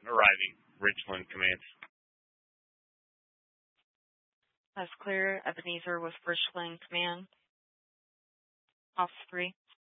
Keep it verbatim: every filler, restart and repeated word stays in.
arriving. Richland commands. That's clear. Ebenezer with Richland command. Officer three.